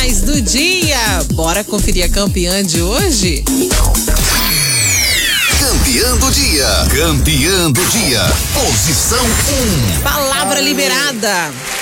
finais do dia. Bora conferir a campeã de hoje? Campeã do dia. Campeã do dia. Posição 1. Palavra liberada.